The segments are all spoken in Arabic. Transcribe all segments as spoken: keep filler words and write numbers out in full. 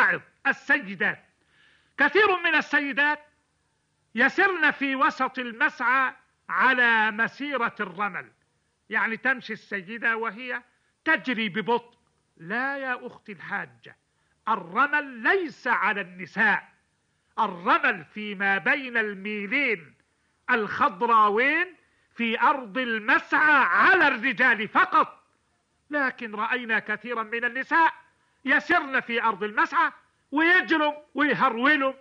المواعظ السيدات. كثير من السيدات يسرن في وسط المسعى على مسيرة الرمل، يعني تمشي السيدة وهي تجري ببطء. لا يا أختي الحاجة، الرمل ليس على النساء، الرمل فيما بين الميلين الخضراوين في أرض المسعى على الرجال فقط. لكن رأينا كثيرا من النساء يسرن في أرض المسعى ويجرم ويهرولم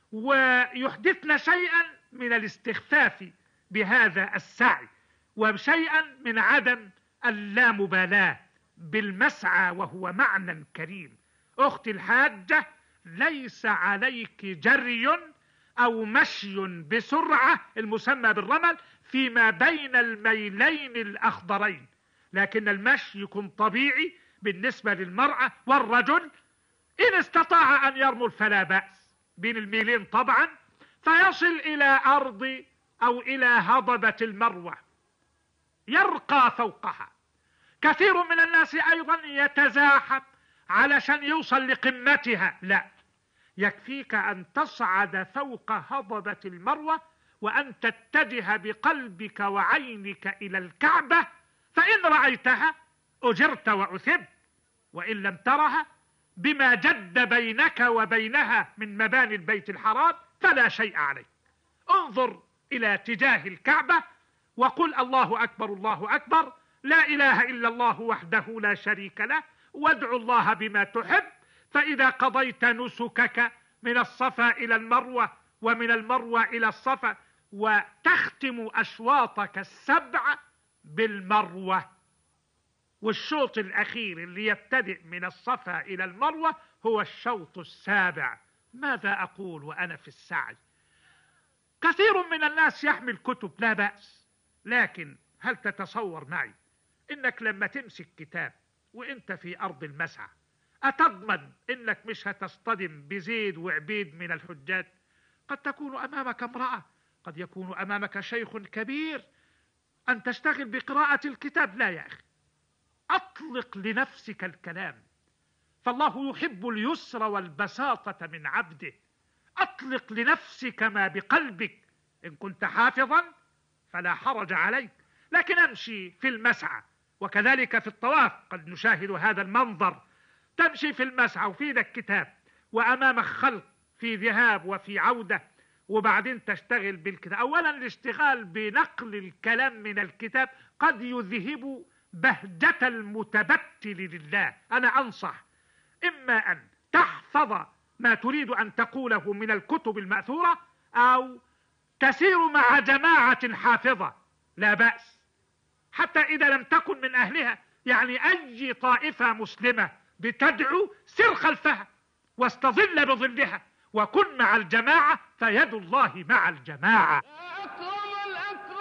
ويحدثن شيئا من الاستخفاف بهذا السعي وشيئا من عدم اللامبالاة بالمسعى، وهو معنى كريم. أختي الحاجة، ليس عليك جري أو مشي بسرعة المسمى بالرمل فيما بين الميلين الأخضرين، لكن المشي يكون طبيعي بالنسبة للمرأة والرجل. إن استطاع أن يرمل فلا بأس بين الميلين طبعا، فيصل إلى أرض أو إلى هضبة المروة يرقى فوقها. كثير من الناس أيضا يتزاحم علشان يوصل لقمتها. لا، يكفيك أن تصعد فوق هضبة المروة وأن تتجه بقلبك وعينك إلى الكعبة، فإن رأيتها أجرت وأثبت، وإن لم ترها بما جد بينك وبينها من مباني البيت الحرام فلا شيء عليك. انظر إلى اتجاه الكعبة وقل الله أكبر الله أكبر، لا إله إلا الله وحده لا شريك له، وادعو الله بما تحب. فإذا قضيت نسكك من الصفا إلى المروة ومن المروة إلى الصفا، وتختم أشواطك السبع بالمروة، والشوط الأخير اللي يبتدئ من الصفا إلى المروة هو الشوط السابع. ماذا أقول وأنا في السعي؟ كثير من الناس يحمل كتب، لا بأس، لكن هل تتصور معي إنك لما تمسك كتاب وإنت في أرض المسعى أتضمن إنك مش هتصطدم بزيد وعبيد من الحجاج؟ قد تكون أمامك امرأة، قد يكون أمامك شيخ كبير، أن تشتغل بقراءة الكتاب. لا يا أخي، أطلق لنفسك الكلام، فالله يحب اليسر والبساطة من عبده. أطلق لنفسك ما بقلبك، إن كنت حافظا فلا حرج عليك. لكن أمشي في المسعى، وكذلك في الطواف قد نشاهد هذا المنظر، تمشي في المسعى وفي ذا كتاب وأمامك خلق في ذهاب وفي عودة، وبعدين تشتغل بالكتاب. أولا الاشتغال بنقل الكلام من الكتاب قد يذهب بهجة المتبتل لله. أنا أنصح إما أن تحفظ ما تريد أن تقوله من الكتب المأثورة، أو تسير مع جماعة حافظة، لا بأس، حتى إذا لم تكن من أهلها. يعني أي طائفة مسلمة بتدعو سر خلفها واستظل بظلها وكن مع الجماعة، فيد الله مع الجماعة.